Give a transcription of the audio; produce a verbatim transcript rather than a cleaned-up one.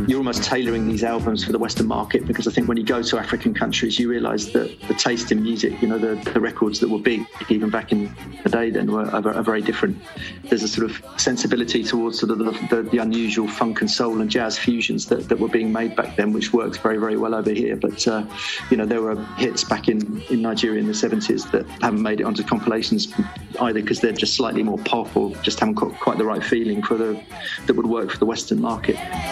you're almost tailoring these albums for the Western market, because I think when you go to African countries, you realise that the taste in music, you know, the, the records that were big even back in the day then were are, are very different. There's a sort of sensibility towards sort of the, the, the unusual funk and soul and jazz fusions that, that were being made back then, which works very, very well over here. But, uh, you know, there were hits back in, in Nigeria in the seventies that haven't made it onto compilations either because they're just slightly more pop or just haven't got quite the right feeling for the that would work for the Western market.